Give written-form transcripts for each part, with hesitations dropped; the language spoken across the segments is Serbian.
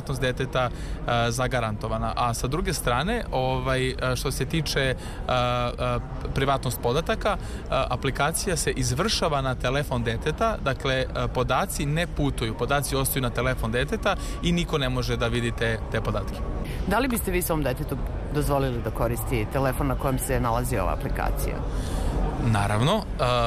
privatnost deteta zagarantovana. A sa druge strane, što se tiče privatnost podataka, aplikacija se izvršava na telefon deteta, dakle podaci ne putuju, podaci ostaju na telefon deteta i niko ne može da vidi te podatke. Da li biste vi svom detetu dozvolili da koristi telefon na kojem se nalazi ova aplikacija? Naravno.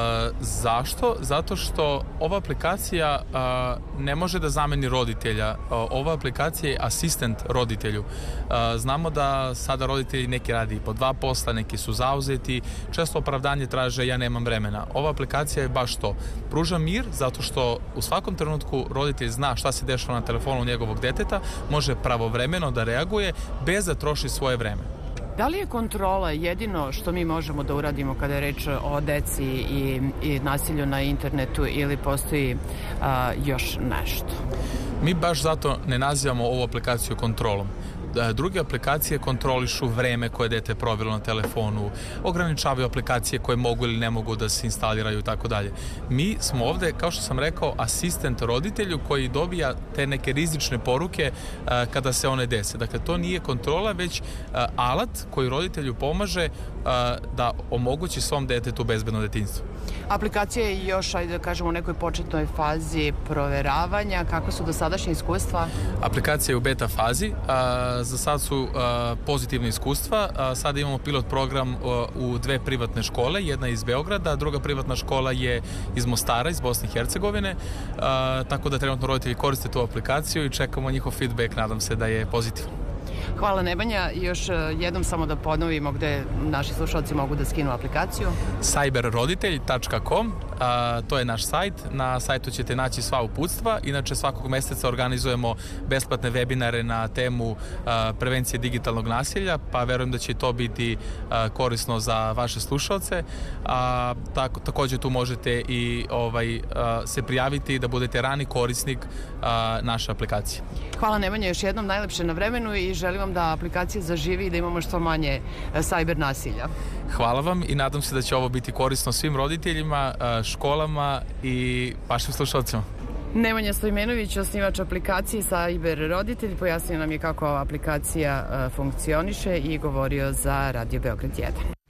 Zašto? Zato što ova aplikacija ne može da zameni roditelja. Ova aplikacija je asistent roditelju. Znamo da sada roditelji neki radi po 2 posla, neki su zauzeti, često opravdanje traže ja nemam vremena. Ova aplikacija je baš to. Pruža mir zato što u svakom trenutku roditelj zna šta se dešava na telefonu njegovog deteta, može pravovremeno da reaguje bez da troši svoje vreme. Da li je kontrola jedino što mi možemo da uradimo kada je reč o deci i nasilju na internetu ili postoji još nešto? Mi baš zato ne nazivamo ovu aplikaciju kontrolom. Druge aplikacije kontrolišu vreme koje dete provelo na telefonu, ograničavaju aplikacije koje mogu ili ne mogu da se instaliraju i tako dalje. Mi smo ovde, kao što sam rekao, asistent roditelju koji dobija te neke rizične poruke kada se one dese. Dakle, to nije kontrola, već alat koji roditelju pomaže da omogući svom detetu bezbedno detinjstvo. Aplikacija je još, ajde da kažemo, u nekoj početnoj fazi proveravanja. Kako su dosadašnje iskustva? Aplikacija je u beta fazi. Za sad su pozitivne iskustva. Sada imamo pilot program u 2 privatne škole. Jedna je iz Beograda, druga privatna škola je iz Mostara, iz Bosne i Hercegovine. Tako da trenutno roditelji koriste tu aplikaciju i čekamo njihov feedback. Nadam se da je pozitivan. Hvala Nemanja. Još jednom samo da ponovimo gde naši slušalci mogu da skinu aplikaciju. cyberroditelj.com, to je naš sajt. Na sajtu ćete naći sva uputstva. Inače, svakog meseca organizujemo besplatne webinare na temu prevencije digitalnog nasilja, pa verujem da će to biti korisno za vaše slušalce. Takođe tu možete i se prijaviti da budete rani korisnik naše aplikacije. Hvala Nemanja još jednom, najlepše na vremenu i želim vam da aplikacija zaživi i da imamo što manje sajber nasilja. Hvala vam i nadam se da će ovo biti korisno svim roditeljima, školama i vašim slušalcima. Nemanja Stojmenović, osnivač aplikacije Cyber Roditelj, pojasnio nam je kako ova aplikacija funkcioniše i govorio za Radio Beograd 1.